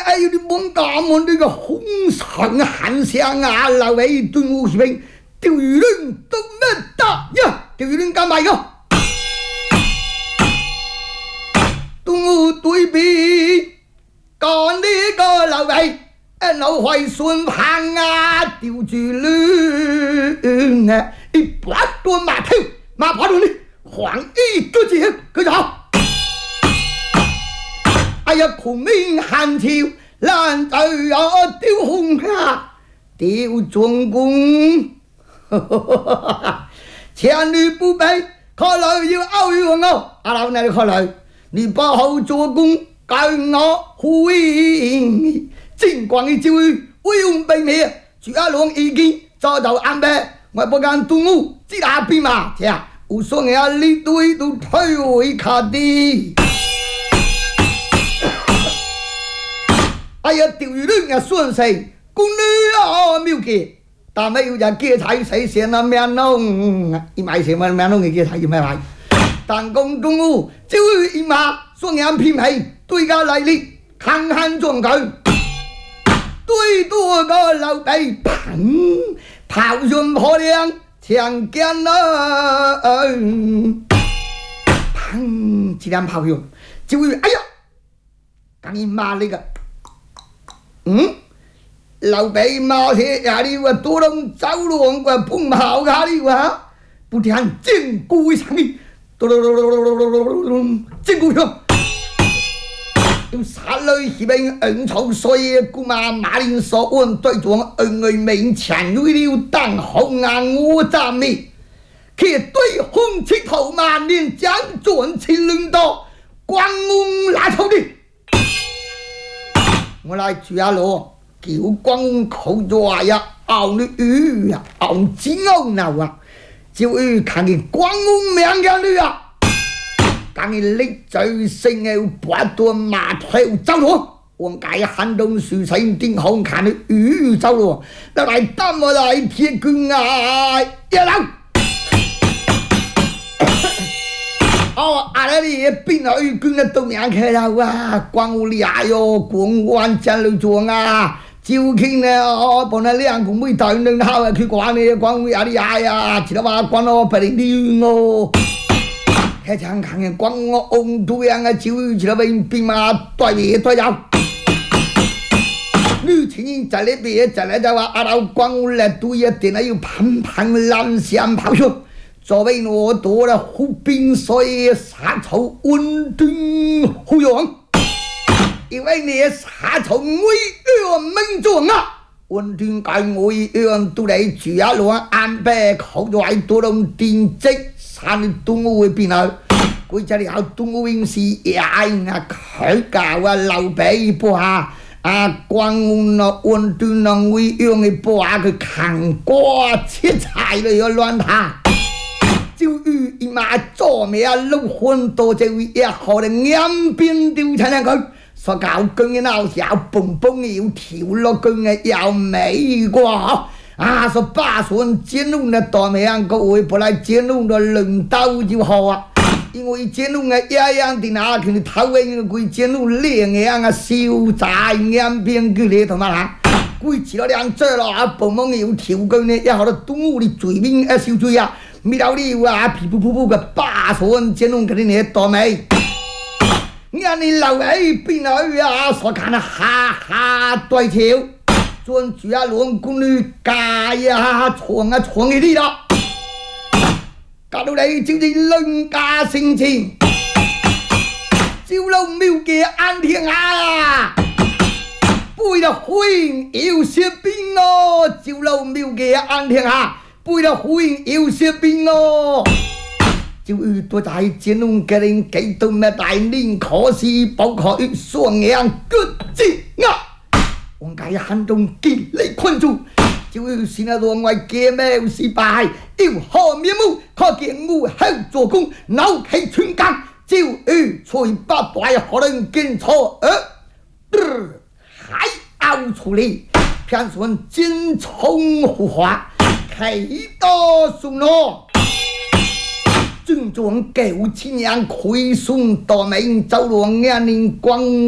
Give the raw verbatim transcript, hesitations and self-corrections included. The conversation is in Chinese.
哎呦，你蒙大门那个红上汉相啊，老魏对我是兵，钓鱼人都没打呀，钓鱼人干嘛个？东吴对比，干呢个老魏，哎，老坏孙庞啊，钓鱼人啊，一百多马头，马跑了呢，黄衣个子个就好。哎呀，孔明汉朝，兰州要丢红啊，丢中公，千里不备，考虑要奥运我，阿老奶奶考虑，你不好做工，跟我回，尽管你就为用被灭，朱阿龙已经早早安排，我不敢动武，只打兵马，这样，我说你要你对都退回卡的。哎呀，钓鱼人啊，顺谁？宫女啊，妙计，但没有人劫财谁先啊？面弄，一买什么面弄嘅劫财要咩牌？但公中午就一马双眼偏皮，对家来力，看看壮举，对多个老弟，砰，炮run破亮，强劲啊！砰，几辆炮用，就哎呀，赶紧骂那个。嗯，老辈马些呀哩我多龙走路我碰好呀哩我，不听金箍上哩，咚咚咚咚咚咚咚咚，金箍上，用杀雷起兵恩仇水，姑妈马林所问对撞恩爱面前为了当红啊我赞美，可对红旗头万年将转起轮到光武拉头的。我来住下咯，叫光口抓呀，熬你鱼呀，熬金牛脑啊，就去看见光武命嘅女啊，讲你力最性嘅八段马头走咯，我介寒冬树水顶红看你鱼走咯，那来担我来铁棍啊，一路。哦，阿拉哩边去捐得到名开啦哇！光武哩哎哟，光湾真路撞啊！照傾咧，哦，幫你兩個妹帶兩口啊，佢講你光武阿哩哎呀，只得話關我不離亂哦。開場看見光我紅都樣啊，照只得邊邊嘛對嘢對有。女青年在那邊在那就話阿老光武嚟對一定係要砰砰爛閃跑出。作為我多了湖邊水殺草溫端好用，因為你殺草危惡命中啊，溫端解危惡都嚟住一路安排靠在多龍電積山東會邊啊，佢這裡有東會是也啊佢教啊劉備播下啊光武啊溫端啊危惡嘅播下佢扛瓜切菜嚟要亂下。就遇一马做咩啊？老昏多就一好的眼邊掉出嚟佢，所搞佢嘅鬧小蹦蹦要跳落佢嘅又美過啊！所八算煎籠嘅多咩樣個會不來煎籠嘅輪到就好啊！因為煎籠嘅一樣的拿佢頭嘅佢煎籠靚樣啊，燒炸眼邊佢嚟同埋啦，佢吃了兩隻咯啊！蹦蹦要跳佢呢，一好的動物的嘴面啊燒嘴啊！咪到你話皮噗噗噗嘅巴손煎籠嗰啲嘢多未？人哋留喺邊去啊？所看啊哈哈對潮，轉住啊兩個女街啊床啊床嘅啲咯，搞到你照至兩家成前，招老廟嘅安天啊！背到灰要雪邊咯，招老廟嘅安天啊！背了呼應要雪邊哦，就遇到大戰龍嘅人幾多咩大年可是不可以雙眼骨子啊！我介hand中見你困住，就要是那當外嘅咩失敗，要何面目？可見我後做工，扭起全間，就遇隨八百可能見錯，呃，還拗出嚟，偏算金蟲胡話。幾多數咯？正宗九千年虧損多名，走路眼靈光。